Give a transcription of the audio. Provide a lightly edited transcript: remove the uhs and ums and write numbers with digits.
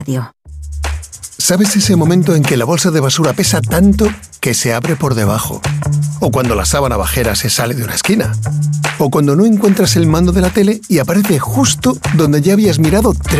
¿Sabes ese momento en que la bolsa de basura pesa tanto que se abre por debajo? O cuando la sábana bajera se sale de una esquina. O cuando no encuentras el mando de la tele y aparece justo donde ya habías mirado 3